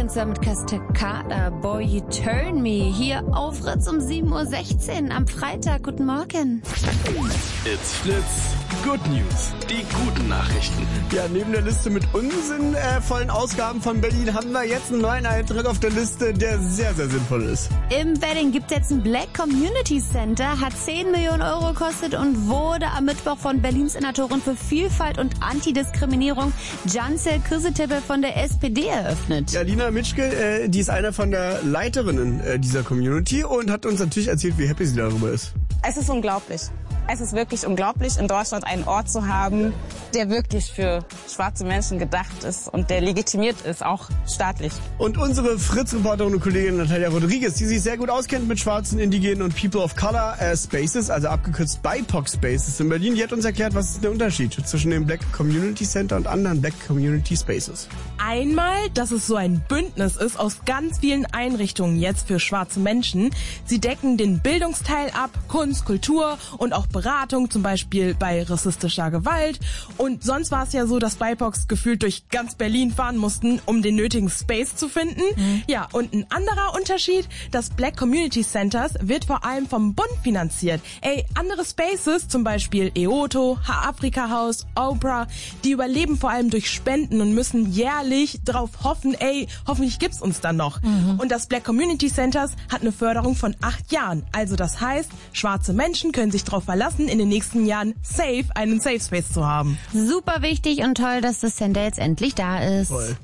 zusammen mit Cascada, Boy You Turn Me, hier auf Fritz um 7.16 Uhr am Freitag. Guten Morgen. It's Fritz. Good News. Die guten Nachrichten. Ja, neben der Liste mit unsinnvollen Ausgaben von Berlin haben wir jetzt einen neuen Eintrag auf der Liste, der sehr, sehr sinnvoll ist. Im Wedding gibt es jetzt ein Black Community Center, hat 10 Millionen Euro gekostet und wurde am Mittwoch von Berlins Senatorin für Vielfalt und Antidiskriminierung Cancel Kirsetepe von der SPD eröffnet. Ja, Lina Mitschke, die ist einer von der Leiterinnen dieser Community und hat uns natürlich erzählt, wie happy sie darüber ist. Es ist unglaublich. Es ist wirklich unglaublich, in Deutschland einen Ort zu haben, der wirklich für schwarze Menschen gedacht ist und der legitimiert ist, auch staatlich. Und unsere Fritz-Reporterin und Kollegin Natalia Rodriguez, die sich sehr gut auskennt mit schwarzen, indigenen und People of Color Spaces, also abgekürzt BIPOC Spaces in Berlin, die hat uns erklärt, was ist der Unterschied zwischen dem Black Community Center und anderen Black Community Spaces. Einmal, dass es so ein Bündnis ist aus ganz vielen Einrichtungen jetzt für schwarze Menschen. Sie decken den Bildungsteil ab, Kunst, Kultur und auch Beratung, zum Beispiel bei rassistischer Gewalt. Und sonst war es ja so, dass BIPOCs gefühlt durch ganz Berlin fahren mussten, um den nötigen Space zu finden. Ja, und ein anderer Unterschied, das Black Community Centers wird vor allem vom Bund finanziert. Andere Spaces, zum Beispiel EOTO, Afrika Haus, Oprah, die überleben vor allem durch Spenden und müssen jährlich drauf hoffen, hoffentlich gibt's uns dann noch. Und das Black Community Centers hat eine Förderung von 8 Jahren. Also das heißt, schwarze Menschen können sich darauf verlassen, in den nächsten Jahren einen Safe Space zu haben. Super wichtig und toll, dass das Center jetzt endlich da ist. Voll.